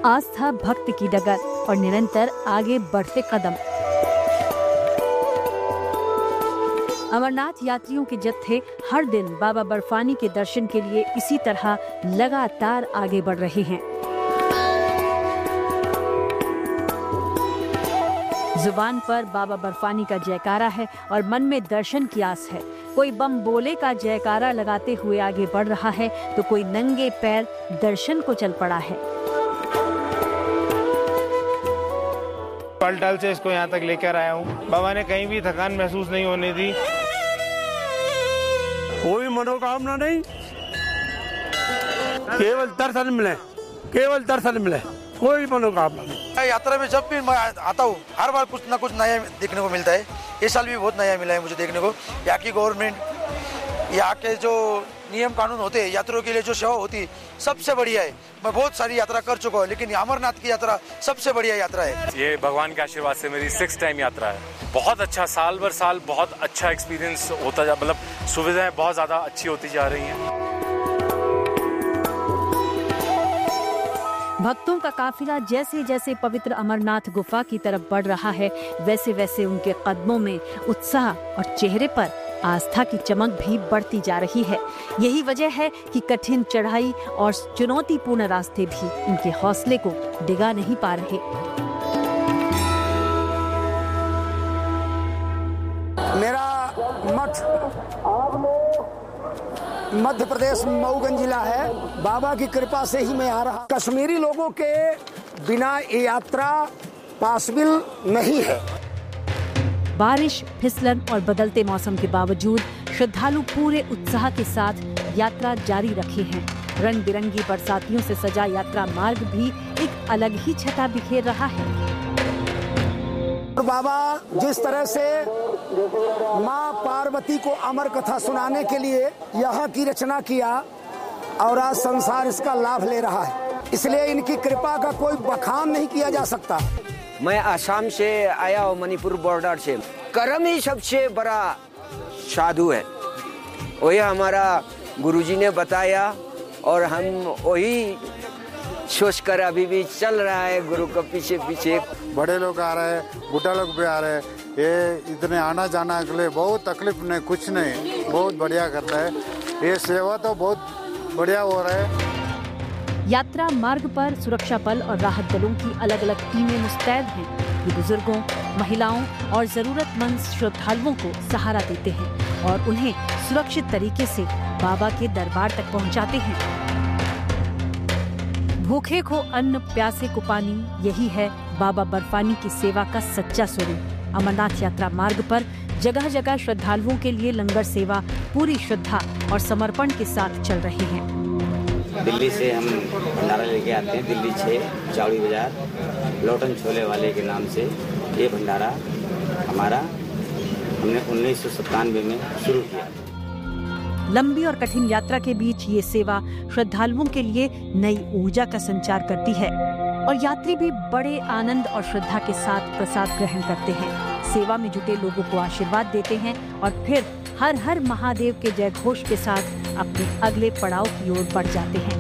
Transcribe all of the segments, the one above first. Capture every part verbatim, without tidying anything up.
आस्था भक्ति की डगर और निरंतर आगे बढ़ते कदम। अमरनाथ यात्रियों के जत्थे हर दिन बाबा बर्फानी के दर्शन के लिए इसी तरह लगातार आगे बढ़ रहे हैं। जुबान पर बाबा बर्फानी का जयकारा है और मन में दर्शन की आस है। कोई बम बोले का जयकारा लगाते हुए आगे बढ़ रहा है तो कोई नंगे पैर दर्शन को चल पड़ा है। पलटल से इसको यहाँ तक लेकर आया हूँ। बाबा ने कहीं भी थकान महसूस नहीं होने दी। कोई मनोकामना नहीं, केवल दर्शन मिले, केवल दर्शन मिले, कोई मनोकामना नहीं। यात्रा में जब भी मैं आता हूँ हर बार कुछ ना कुछ नया देखने को मिलता है। इस साल भी बहुत नया मिला है मुझे देखने को। यहाँ की गवर्नमेंट, यहाँ के जो नियम कानून होते हैं यात्रियों के लिए, जो सेवा होती है, सबसे बढ़िया है। मैं बहुत सारी यात्रा कर चुका हूँ लेकिन अमरनाथ की यात्रा सबसे बढ़िया यात्रा है। ये भगवान के आशीर्वाद से मेरी सिक्स टाइम यात्रा है। बहुत अच्छा, साल भर साल बहुत अच्छा एक्सपीरियंस होता जा, मतलब सुविधाएं बहुत ज्यादा अच्छी होती जा रही हैं। भक्तों का काफिला जैसे जैसे पवित्र अमरनाथ गुफा की तरफ बढ़ रहा है वैसे वैसे उनके कदमों में उत्साह और चेहरे पर आस्था की चमक भी बढ़ती जा रही है। यही वजह है कि कठिन चढ़ाई और चुनौतीपूर्ण रास्ते भी उनके हौसले को डिगा नहीं पा रहे। मेरा मठ मध्य प्रदेश मऊगंज जिला है। बाबा की कृपा से ही मैं आ रहा। कश्मीरी लोगों के बिना ये यात्रा पॉसिबल नहीं है। बारिश, फिसलन और बदलते मौसम के बावजूद श्रद्धालु पूरे उत्साह के साथ यात्रा जारी रखे हैं। रंग बिरंगी बरसातियों से सजा यात्रा मार्ग भी एक अलग ही छटा बिखेर रहा है। बाबा जिस तरह से माँ पार्वती को अमर कथा सुनाने के लिए यहाँ की रचना किया और आज संसार इसका लाभ ले रहा है, इसलिए इनकी कृपा का कोई बखान नहीं किया जा सकता। मैं आसाम से आया हूँ, मणिपुर बॉर्डर से। कर्म ही सबसे बड़ा साधु है, वही हमारा गुरुजी ने बताया और हम वही सोचकर अभी भी चल रहा है गुरु के पीछे पीछे। बड़े लोग आ रहे हैं, बूढ़ा लोग भी आ रहे हैं। ये इतने आना जाना के लिए बहुत तकलीफ नहीं, कुछ नहीं, बहुत बढ़िया करता है। ये सेवा तो बहुत बढ़िया हो रहा है। यात्रा मार्ग पर सुरक्षा बल और राहत दलों की अलग अलग टीमें मुस्तैद हैं। ये बुजुर्गों, महिलाओं और जरूरतमंद श्रद्धालुओं को सहारा देते हैं और उन्हें सुरक्षित तरीके से बाबा के दरबार तक पहुंचाते हैं। भूखे को अन्न, प्यासे को पानी, यही है बाबा बर्फानी की सेवा का सच्चा स्वरूप। अमरनाथ यात्रा मार्ग पर जगह जगह श्रद्धालुओं के लिए लंगर सेवा पूरी श्रद्धा और समर्पण के साथ चल रही है। दिल्ली से हम भंडारा लेके आते हैं। दिल्ली छः चावड़ी बाजार लोटन छोले वाले के नाम से ये भंडारा हमारा हमने उन्नीस सौ सत्तानवे में शुरू किया। लंबी और कठिन यात्रा के बीच ये सेवा श्रद्धालुओं के लिए नई ऊर्जा का संचार करती है और यात्री भी बड़े आनंद और श्रद्धा के साथ प्रसाद ग्रहण करते हैं। सेवा में जुटे लोगों को आशीर्वाद देते हैं और फिर हर हर महादेव के जय घोष के साथ अपने अगले पड़ाव की ओर बढ़ जाते हैं।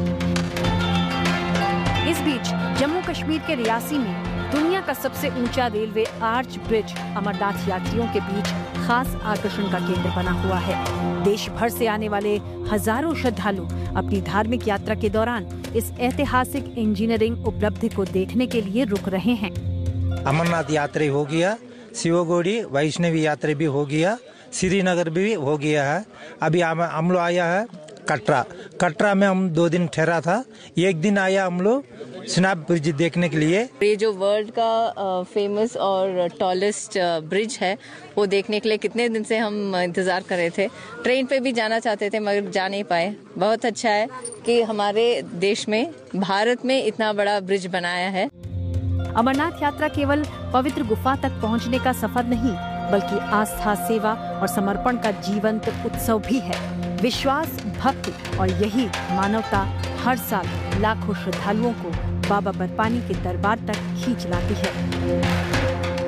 इस बीच जम्मू कश्मीर के रियासी में दुनिया का सबसे ऊंचा रेलवे आर्च ब्रिज अमरनाथ यात्रियों के बीच खास आकर्षण का केंद्र बना हुआ है। देश भर से आने वाले हजारों श्रद्धालु अपनी धार्मिक यात्रा के दौरान इस ऐतिहासिक इंजीनियरिंग उपलब्धि को देखने के लिए रुक रहे हैं। अमरनाथ यात्रा हो गया, शिवगौड़ी वैष्णवी यात्रा भी हो गया, श्रीनगर भी हो गया है। अभी हम लोग आया है कटरा। कटरा में हम दो दिन ठहरा था। एक दिन आया हम लोग स्नैप ब्रिज देखने के लिए। ये जो वर्ल्ड का फेमस और टॉलेस्ट ब्रिज है वो देखने के लिए कितने दिन से हम इंतजार कर रहे थे। ट्रेन पे भी जाना चाहते थे मगर जा नहीं पाए। बहुत अच्छा है कि हमारे देश में, भारत में इतना बड़ा ब्रिज बनाया है। अमरनाथ यात्रा केवल पवित्र गुफा तक पहुंचने का सफर नहीं बल्कि आस्था, सेवा और समर्पण का जीवंत उत्सव भी है। विश्वास, भक्ति और यही मानवता हर साल लाखों श्रद्धालुओं को बाबा बर्फानी के दरबार तक खींच लाती है।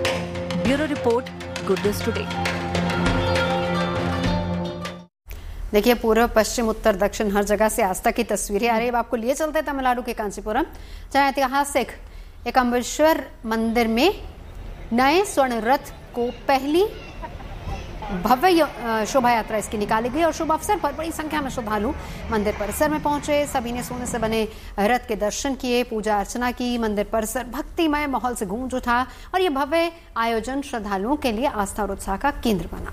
Bureau report, good news today. देखिए पूर्व पश्चिम उत्तर दक्षिण हर जगह से आस्था की तस्वीरें आ रही है। अब आपको लिए चलते हैं तमिलनाडु के कांचीपुरम, जहाँ ऐतिहासिक एकम्बेश्वर मंदिर में नए स्वर्ण रथ को पहली भव्य शोभा यात्रा इसकी निकाली गई और शुभ अवसर पर बड़ी संख्या में श्रद्धालु मंदिर परिसर में पहुंचे। सभी ने सोने से बने रथ के दर्शन किए, पूजा अर्चना की। मंदिर परिसर भक्तिमय माहौल से गूंज उठा और ये भव्य आयोजन श्रद्धालुओं के लिए आस्था और उत्साह का केंद्र बना।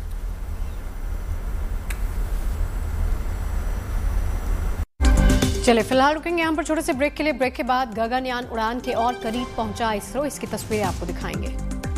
चले फिलहाल रुकेंगे यहाँ पर छोटे से ब्रेक के लिए। ब्रेक के बाद गगनयान उड़ान के और करीब पहुंचा इसरो, इसकी तस्वीरें आपको दिखाएंगे।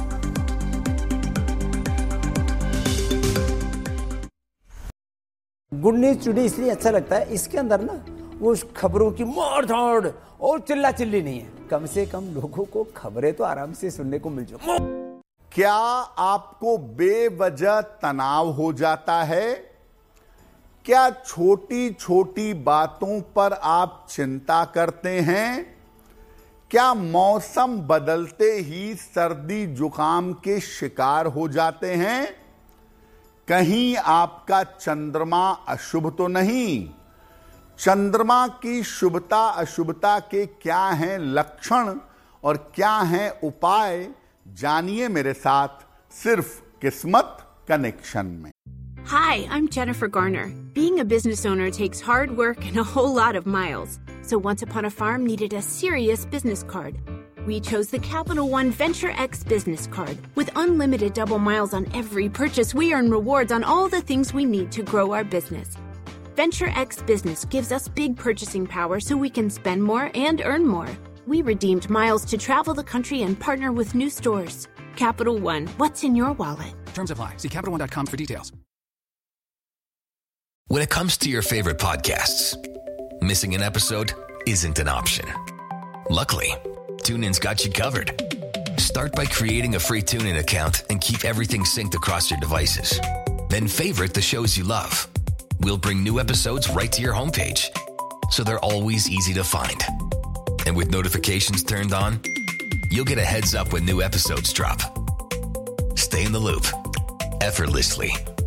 गुड न्यूज टुडे इसलिए अच्छा लगता है, इसके अंदर ना वो खबरों की मार धाड़ और चिल्ला चिल्ली नहीं है। कम से कम लोगों को खबरें तो आराम से सुनने को मिल जाए। क्या आपको बेवजह तनाव हो जाता है? क्या छोटी छोटी बातों पर आप चिंता करते हैं? क्या मौसम बदलते ही सर्दी जुकाम के शिकार हो जाते हैं? कहीं आपका चंद्रमा अशुभ तो नहीं? चंद्रमा की शुभता अशुभता के क्या हैं लक्षण और क्या हैं उपाय, जानिए मेरे साथ सिर्फ किस्मत कनेक्शन में। Hi, I'm Jennifer Garner. Being a business owner takes hard work and a whole lot of miles. So Once Upon a Farm needed a serious business card. We chose the Capital One Venture X business card. With unlimited double miles on every purchase, we earn rewards on all the things we need to grow our business. Venture X Business gives us big purchasing power so we can spend more and earn more. We redeemed miles to travel the country and partner with new stores. Capital One, what's in your wallet? Terms apply. See Capital One dot com for details. When it comes to your favorite podcasts, missing an episode isn't an option. Luckily, TuneIn's got you covered. Start by creating a free TuneIn account and keep everything synced across your devices. Then favorite the shows you love. We'll bring new episodes right to your homepage, so they're always easy to find. And with notifications turned on, you'll get a heads up when new episodes drop. Stay in the loop effortlessly